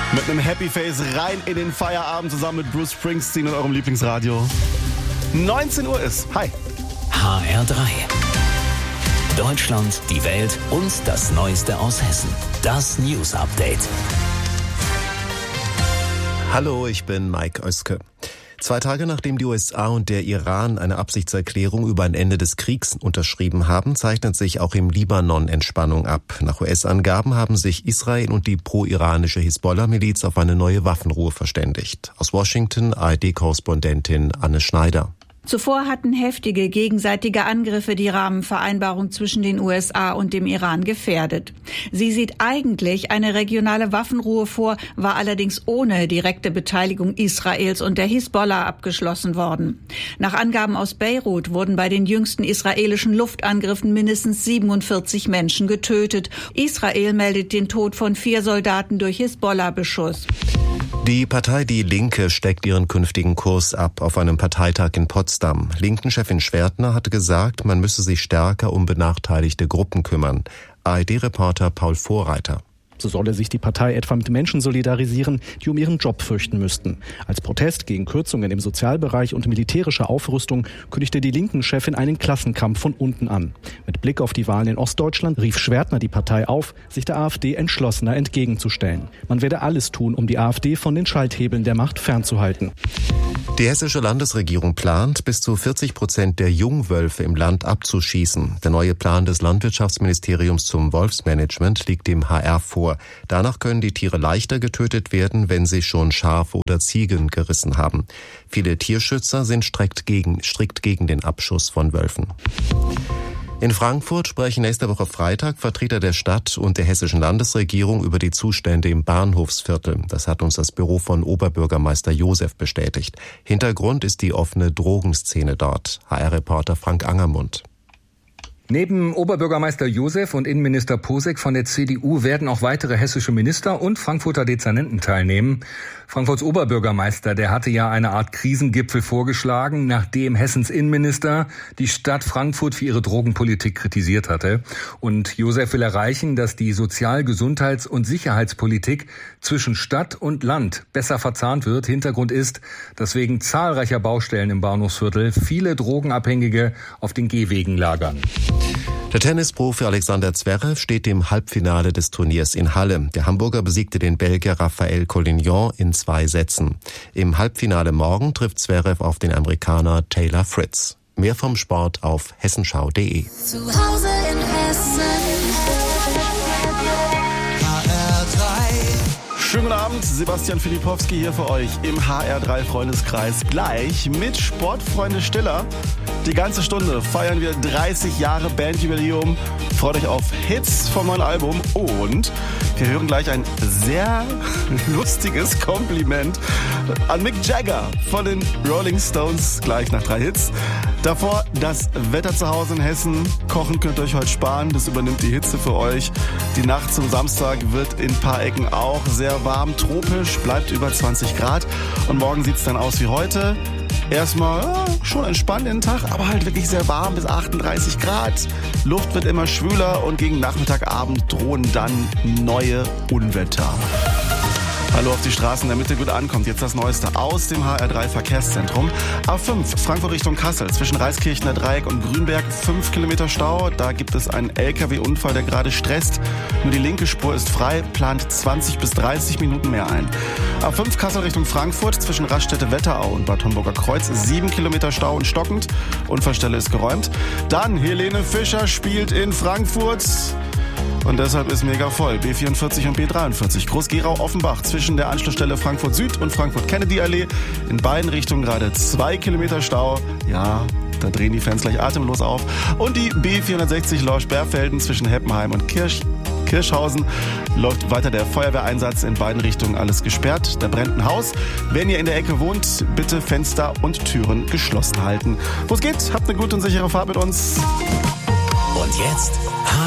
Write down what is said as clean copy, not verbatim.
Mit einem Happy Face rein in den Feierabend zusammen mit Bruce Springsteen und eurem Lieblingsradio. 19 Uhr ist. Hi. HR3. Deutschland, die Welt und das Neueste aus Hessen. Das News Update. Hallo, ich bin Mike Oeske. 2 Tage nachdem die USA und der Iran eine Absichtserklärung über ein Ende des Kriegs unterschrieben haben, zeichnet sich auch im Libanon Entspannung ab. Nach US-Angaben haben sich Israel und die pro-iranische Hisbollah-Miliz auf eine neue Waffenruhe verständigt. Aus Washington ARD-Korrespondentin Anne Schneider. Zuvor hatten heftige gegenseitige Angriffe die Rahmenvereinbarung zwischen den USA und dem Iran gefährdet. Sie sieht eigentlich eine regionale Waffenruhe vor, war allerdings ohne direkte Beteiligung Israels und der Hisbollah abgeschlossen worden. Nach Angaben aus Beirut wurden bei den jüngsten israelischen Luftangriffen mindestens 47 Menschen getötet. Israel meldet den Tod von 4 Soldaten durch Hisbollah-Beschuss. Die Partei Die Linke steckt ihren künftigen Kurs ab auf einem Parteitag in Potsdam. Linken-Chefin Schwertner hatte gesagt, man müsse sich stärker um benachteiligte Gruppen kümmern. ARD-Reporter Paul Vorreiter. So solle sich die Partei etwa mit Menschen solidarisieren, die um ihren Job fürchten müssten. Als Protest gegen Kürzungen im Sozialbereich und militärische Aufrüstung kündigte die Linken-Chefin einen Klassenkampf von unten an. Mit Blick auf die Wahlen in Ostdeutschland rief Schwertner die Partei auf, sich der AfD entschlossener entgegenzustellen. Man werde alles tun, um die AfD von den Schalthebeln der Macht fernzuhalten. Die hessische Landesregierung plant, bis zu 40% der Jungwölfe im Land abzuschießen. Der neue Plan des Landwirtschaftsministeriums zum Wolfsmanagement liegt dem HR vor. Danach können die Tiere leichter getötet werden, wenn sie schon Schafe oder Ziegen gerissen haben. Viele Tierschützer sind strikt gegen den Abschuss von Wölfen. In Frankfurt sprechen nächste Woche Freitag Vertreter der Stadt und der hessischen Landesregierung über die Zustände im Bahnhofsviertel. Das hat uns das Büro von Oberbürgermeister Josef bestätigt. Hintergrund ist die offene Drogenszene dort. HR-Reporter Frank Angermund. Neben Oberbürgermeister Josef und Innenminister Posek von der CDU werden auch weitere hessische Minister und Frankfurter Dezernenten teilnehmen. Frankfurts Oberbürgermeister, der hatte ja eine Art Krisengipfel vorgeschlagen, nachdem Hessens Innenminister die Stadt Frankfurt für ihre Drogenpolitik kritisiert hatte. Und Josef will erreichen, dass die Sozial-, Gesundheits- und Sicherheitspolitik zwischen Stadt und Land besser verzahnt wird. Hintergrund ist, dass wegen zahlreicher Baustellen im Bahnhofsviertel viele Drogenabhängige auf den Gehwegen lagern. Der Tennisprofi Alexander Zverev steht im Halbfinale des Turniers in Halle. Der Hamburger besiegte den Belgier Raphael Collignon in 2 Sätzen. Im Halbfinale morgen trifft Zverev auf den Amerikaner Taylor Fritz. Mehr vom Sport auf hessenschau.de. Zu Hause in Hessen. Schönen guten Abend, Sebastian Filipowski hier für euch im HR3 Freundeskreis. Gleich mit Sportfreunde Stiller. Die ganze Stunde feiern wir 30 Jahre Bandjubiläum. Freut euch auf Hits vom neuen Album und wir hören gleich ein sehr lustiges Kompliment an Mick Jagger von den Rolling Stones, gleich nach 3 Hits. Davor das Wetter zu Hause in Hessen. Kochen könnt ihr euch heute sparen, das übernimmt die Hitze für euch. Die Nacht zum Samstag wird in ein paar Ecken auch sehr warm, tropisch, bleibt über 20 Grad. Und morgen sieht es dann aus wie heute. Erstmal schon entspannt den Tag, aber halt wirklich sehr warm, bis 38 Grad. Luft wird immer schwüler und gegen Nachmittagabend drohen dann neue Unwetter. Hallo auf die Straßen, damit ihr gut ankommt. Jetzt das Neueste aus dem HR3 Verkehrszentrum. A5, Frankfurt Richtung Kassel, zwischen Reiskirchener Dreieck und Grünberg, 5 Kilometer Stau. Da gibt es einen LKW-Unfall, der gerade stresst. Nur die linke Spur ist frei, plant 20 bis 30 Minuten mehr ein. A5 Kassel Richtung Frankfurt, zwischen Raststätte-Wetterau und Bad Homburger Kreuz, 7 Kilometer Stau und stockend. Unfallstelle ist geräumt. Dann Helene Fischer spielt in Frankfurt. Und deshalb ist mega voll. B44 und B43. Groß-Gerau-Offenbach zwischen der Anschlussstelle Frankfurt Süd und Frankfurt-Kennedy-Allee. In beiden Richtungen gerade 2 Kilometer Stau. Ja, da drehen die Fans gleich atemlos auf. Und die B460 Lorsch-Berfelden zwischen Heppenheim und Kirschhausen läuft weiter der Feuerwehreinsatz in beiden Richtungen, alles gesperrt. Da brennt ein Haus. Wenn ihr in der Ecke wohnt, bitte Fenster und Türen geschlossen halten. Wo es geht, habt eine gute und sichere Fahrt mit uns. Und jetzt